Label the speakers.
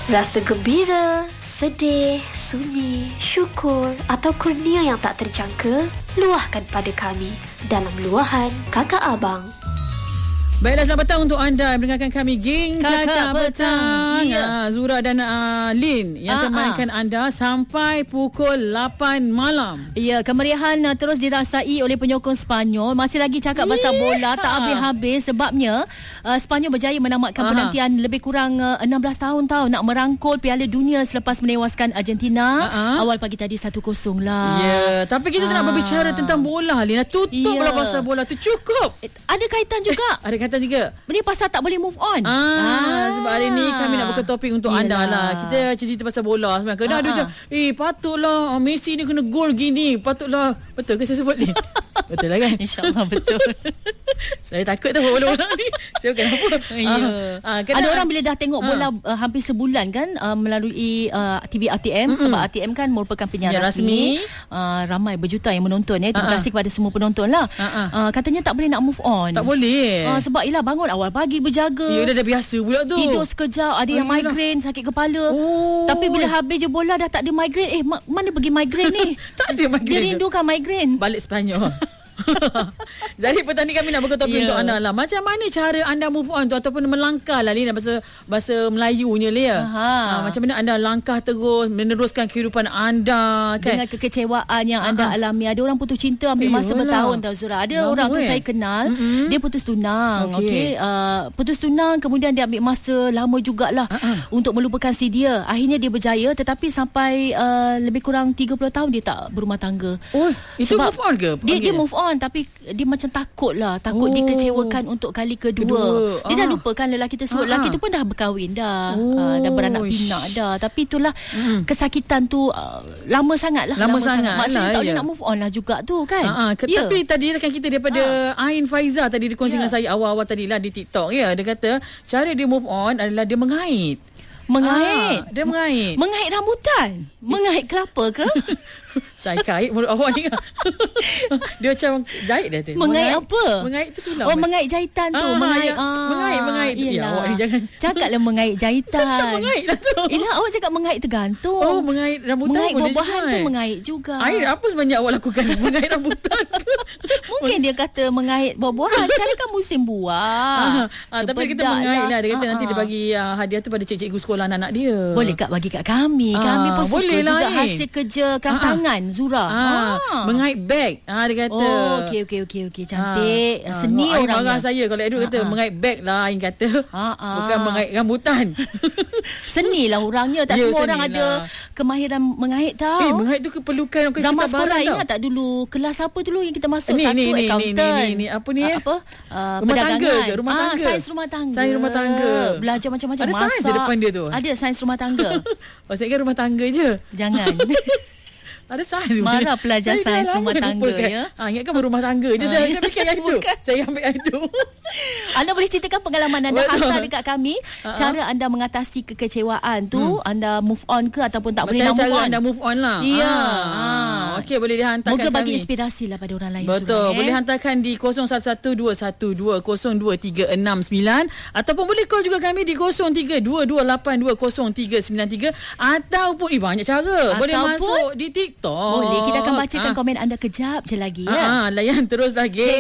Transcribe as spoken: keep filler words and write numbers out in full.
Speaker 1: Rasa gembira, sedih, sunyi, syukur atau kurnia yang tak terjangka, luahkan pada kami dalam luahan Kakak Abang.
Speaker 2: Baiklah, selamat petang untuk anda yang mendengarkan kami geng Kakak, Kakak Petang.
Speaker 3: Ya.
Speaker 2: uh, Zura dan uh, Lin yang
Speaker 3: Ah,
Speaker 2: temankan
Speaker 3: ah.
Speaker 2: anda sampai pukul lapan malam.
Speaker 3: Ya, kemeriahan uh, terus dirasai oleh penyokong Sepanyol. Masih lagi cakap pasal bola, tak habis-habis sebabnya uh, Sepanyol berjaya menamatkan
Speaker 2: Aha.
Speaker 3: penantian lebih kurang uh, enam belas tahun tau nak merangkul Piala Dunia selepas menewaskan Argentina.
Speaker 2: Aha.
Speaker 3: Awal pagi tadi satu kosong lah.
Speaker 2: Ya, tapi kita tak nak
Speaker 3: Ah.
Speaker 2: berbicara tentang bola, Lin. Tutup
Speaker 3: Ya.
Speaker 2: lah pasal bola tu, cukup.
Speaker 3: Eh, Ada kaitan juga.
Speaker 2: Ada kata juga.
Speaker 3: Ini pasal tak boleh move on.
Speaker 2: Ah, sebab hari ni kami nak buka topik untuk
Speaker 3: Yelah.
Speaker 2: anda lah. Kita cerita pasal bola sebenarnya. Kadang
Speaker 3: Ah,
Speaker 2: ada
Speaker 3: ah.
Speaker 2: macam, eh patutlah Messi ni kena gol gini. Patutlah. Betul ke saya sebut ni? Betul lah kan?
Speaker 3: InsyaAllah betul.
Speaker 2: Saya takut tau bola-bola ni. Saya bukan apa.
Speaker 3: Ya.
Speaker 2: Ah,
Speaker 3: Ada
Speaker 2: kadang-
Speaker 3: orang bila dah tengok
Speaker 2: Ah.
Speaker 3: bola uh, hampir sebulan kan uh, melalui uh, T V R T M.
Speaker 2: Mm-mm.
Speaker 3: Sebab R T M kan merupakan penyiar
Speaker 2: Ya,
Speaker 3: rasmi,
Speaker 2: rasmi.
Speaker 3: Uh, ramai berjuta yang menonton ya. Terima
Speaker 2: Ah, ah.
Speaker 3: kasih kepada semua penonton lah.
Speaker 2: Ah, ah.
Speaker 3: Uh, katanya tak boleh nak move on.
Speaker 2: Tak boleh.
Speaker 3: uh, Sebab ialah bangun awal pagi berjaga,
Speaker 2: Ya, dah, dah biasa pula tu.
Speaker 3: tidur sekejap, ada yang
Speaker 2: Oh, yelah.
Speaker 3: migraine, sakit kepala.
Speaker 2: Oh.
Speaker 3: Tapi bila habis je bola dah tak ada migraine. Eh ma- mana pergi migraine ni?
Speaker 2: Tak ada migraine.
Speaker 3: Dia rindukan migraine.
Speaker 2: Balik Sepanyol. Jadi petang ni kami nak buka topik
Speaker 3: Ya.
Speaker 2: untuk anda lah. Macam mana cara anda move on tu ataupun melangkah lah, Lina, bahasa bahasa Melayunya Lia.
Speaker 3: Aha.
Speaker 2: Ha, macam mana anda langkah terus meneruskan kehidupan anda kan?
Speaker 3: Dengan kekecewaan yang anda
Speaker 2: Ah, ah.
Speaker 3: alami. Ada orang putus cinta ambil masa
Speaker 2: Iyalah.
Speaker 3: bertahun tau Zura. Ada
Speaker 2: Lama,
Speaker 3: orang tu
Speaker 2: eh?
Speaker 3: saya kenal,
Speaker 2: Mm-mm.
Speaker 3: dia putus tunang.
Speaker 2: Okey.
Speaker 3: Okey, uh, putus tunang kemudian dia ambil masa lama jugalah
Speaker 2: Ah, ah.
Speaker 3: untuk melupakan si dia. Akhirnya dia berjaya tetapi sampai uh, lebih kurang tiga puluh tahun dia tak berumah tangga.
Speaker 2: Oh, itu
Speaker 3: Sebab
Speaker 2: move on ke?
Speaker 3: Dia dia
Speaker 2: panggil?
Speaker 3: move on tapi dia macam takut lah. Takut
Speaker 2: Oh.
Speaker 3: dikecewakan untuk kali kedua.
Speaker 2: Kedua.
Speaker 3: Dia dah
Speaker 2: Ah.
Speaker 3: lupakan lelaki tersebut.
Speaker 2: Ah,
Speaker 3: Lelaki
Speaker 2: ah.
Speaker 3: tu pun dah berkahwin dah.
Speaker 2: Oh,
Speaker 3: Uh, dah beranak
Speaker 2: ish.
Speaker 3: pinak dah. Tapi itulah
Speaker 2: Mm.
Speaker 3: kesakitan tu uh, lama sangat lah.
Speaker 2: Lama sangat
Speaker 3: Maksudnya
Speaker 2: lah,
Speaker 3: tak boleh
Speaker 2: ya.
Speaker 3: nak move on lah juga tu kan.
Speaker 2: Ha, ha, ke,
Speaker 3: Ya.
Speaker 2: Tapi tadi rakan kita daripada Ain Faiza tadi dikongsi
Speaker 3: Ya.
Speaker 2: dengan saya awal-awal tadi lah di TikTok ya. Dia kata cara dia move on adalah dia mengait.
Speaker 3: Mengait.
Speaker 2: Ah, dia mengait.
Speaker 3: Mengait rambutan. Mengait kelapa ke?
Speaker 2: Saya kait mulut awak ni. Dia macam jahit dia tu.
Speaker 3: Mengait apa?
Speaker 2: Mengait tu sulam.
Speaker 3: Oh, mengait jahitan tu.
Speaker 2: Ah,
Speaker 3: mengait.
Speaker 2: ya. Mengait, mengait tu. Ya,
Speaker 3: Yelah.
Speaker 2: awak ni jangan.
Speaker 3: Cakaplah mengait jahitan.
Speaker 2: Saya cakap mengait lah tu.
Speaker 3: Yelah, awak cakap mengait tergantung.
Speaker 2: Oh, mengait rambutan
Speaker 3: Mengait
Speaker 2: boleh
Speaker 3: buah-buahan
Speaker 2: juga,
Speaker 3: tu
Speaker 2: eh?
Speaker 3: mengait juga.
Speaker 2: Air apa sebenarnya awak lakukan? Mengait rambutan ke?
Speaker 3: Mungkin dia kata mengait buah-buahan. Sekarang kan musim buah.
Speaker 2: Ah, ah, tapi kita
Speaker 3: Cepedak
Speaker 2: mengait lah. Dia kata
Speaker 3: Ah,
Speaker 2: nanti dia
Speaker 3: ah.
Speaker 2: bagi uh, hadiah tu pada cikgu sekolah anak-anak dia.
Speaker 3: Boleh Kak bagi kat kami.
Speaker 2: Ah,
Speaker 3: Kami pun suka
Speaker 2: boleh lah
Speaker 3: juga
Speaker 2: ni.
Speaker 3: hasil kerja keras
Speaker 2: Ah, ah.
Speaker 3: tangan Zura.
Speaker 2: Ah, mengait beg. Ah, dia kata.
Speaker 3: Oh, okey okey okey okey cantik.
Speaker 2: Ah,
Speaker 3: Seni
Speaker 2: ah, Ain
Speaker 3: orangnya.
Speaker 2: marah saya kalau Edward kata
Speaker 3: Ah, ah.
Speaker 2: mengait beg lah. Ain kata.
Speaker 3: Ah, ah.
Speaker 2: Bukan mengait rambutan.
Speaker 3: Seni lah orangnya. Tak
Speaker 2: Ya,
Speaker 3: semua
Speaker 2: seni
Speaker 3: orang
Speaker 2: lah.
Speaker 3: ada kemahiran mengait tau.
Speaker 2: Eh, mengait tu keperlukan
Speaker 3: Zaman
Speaker 2: kesabaran
Speaker 3: sekolah
Speaker 2: tau.
Speaker 3: ingat tak dulu kelas apa dulu yang kita masuk
Speaker 2: Ni,
Speaker 3: satu
Speaker 2: ni, ni, ni,
Speaker 3: accountant.
Speaker 2: ni, ni, ni. Apa ni,
Speaker 3: Ah,
Speaker 2: eh?
Speaker 3: apa? Uh,
Speaker 2: Rumah tangga
Speaker 3: perdagangan.
Speaker 2: ke? Rumah
Speaker 3: Ah,
Speaker 2: tangga.
Speaker 3: sains rumah tangga.
Speaker 2: Sains rumah tangga.
Speaker 3: Belajar macam-macam
Speaker 2: Ada
Speaker 3: masak.
Speaker 2: sains di depan dia tu?
Speaker 3: Ada sains rumah tangga.
Speaker 2: Maksudnya kan rumah tangga je.
Speaker 3: Jangan.
Speaker 2: Ada sains.
Speaker 3: Marah pelajar
Speaker 2: Saya dah
Speaker 3: sains
Speaker 2: lama
Speaker 3: rumah tangga,
Speaker 2: lupakan.
Speaker 3: ya.
Speaker 2: Ah, ingatkan berumah tangga je.
Speaker 3: Ah,
Speaker 2: Saya,
Speaker 3: ya.
Speaker 2: saya fikir yang itu.
Speaker 3: Bukan.
Speaker 2: Saya ambil yang itu.
Speaker 3: Anda boleh ceritakan pengalaman anda,
Speaker 2: Betul.
Speaker 3: hantar dekat kami.
Speaker 2: Uh-huh.
Speaker 3: Cara anda mengatasi kekecewaan tu. Anda move on ke ataupun tak boleh
Speaker 2: Macam
Speaker 3: nak move
Speaker 2: cara
Speaker 3: on.
Speaker 2: anda move on lah.
Speaker 3: Ya.
Speaker 2: Ah.
Speaker 3: Ah.
Speaker 2: Okey, boleh dihantarkan
Speaker 3: Moga bagi
Speaker 2: kami.
Speaker 3: inspirasi lah pada orang lain.
Speaker 2: Betul.
Speaker 3: Surah, eh.
Speaker 2: Boleh hantarkan di kosong satu satu dua satu dua kosong dua tiga enam sembilan ataupun boleh call juga kami di kosong tiga dua dua lapan dua kosong tiga sembilan tiga ataupun eh, banyak cara. Boleh
Speaker 3: Ataupun-
Speaker 2: masuk di TikTok.
Speaker 3: Boleh, kita akan bacakan
Speaker 2: Ah.
Speaker 3: komen anda kejap je lagi ya.
Speaker 2: Ah, ah, layan terus lagi.